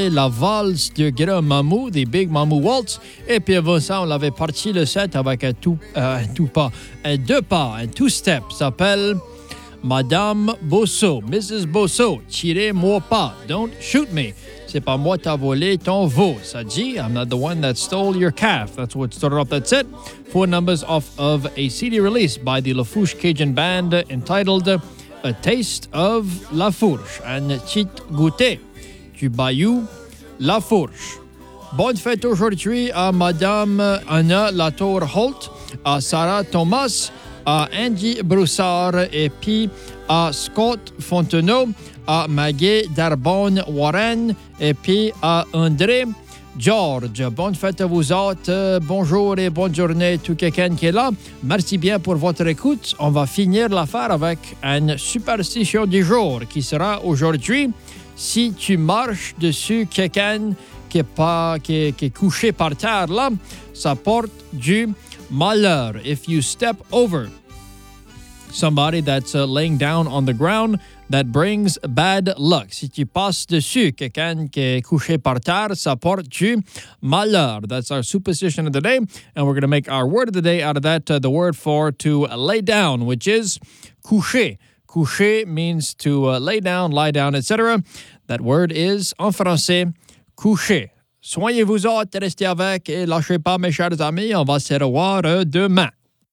La valse de Grand Mamou, des Big Mamou Waltz. Et puis avant ça, on avait parti le set avec un deux pas, un two-step. S'appelle Madame Bosso, Mrs. Bosso. Tirez-moi pas, don't shoot me. C'est pas moi t'as volé ton veau. Ça dit, I'm not the one that stole your calf. That's what started off that set. 4 numbers off of a CD release by the Lafourche Cajun Band entitled A Taste of La Fourche. Un petit goûter du Bayou Lafourche. Bonne fête aujourd'hui à Madame Anna Latour-Holt, à Sarah Thomas, à Andy Broussard et puis à Scott Fontenot, à Maggie Darbonne-Warren et puis à André George. Bonne fête à vous autres. Bonjour et bonne journée tout quelqu'un qui est là. Merci bien pour votre écoute. On va finir l'affaire avec une superstition du jour qui sera aujourd'hui: si tu marches dessus quelqu'un qui est couché par terre là, ça porte du malheur. If you step over somebody that's laying down on the ground, that brings bad luck. Si tu passes dessus quelqu'un qui est couché par terre, ça porte du malheur. That's our superstition of the day, and we're going to make our word of the day out of that. The word for to lay down, which is coucher. Coucher means to lay down, lie down, etc. That word is, en français, coucher. Soignez-vous autres, restez avec et lâchez pas, mes chers amis. On va se revoir demain.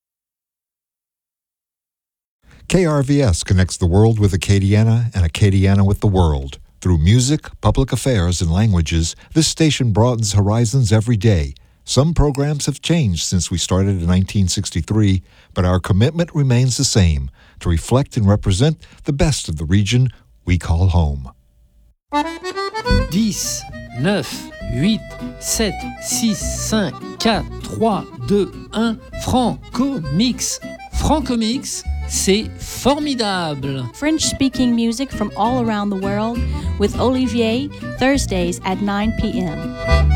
KRVS connects the world with Acadiana and Acadiana with the world. Through music, public affairs, and languages, this station broadens horizons every day. Some programs have changed since we started in 1963, but our commitment remains the same, to reflect and represent the best of the region we call home. 10, 9, 8, 7, 6, 5, 4, 3, 2, 1, Franco Mix. Franco Mix, c'est formidable. French-speaking music from all around the world with Olivier, Thursdays at 9 p.m.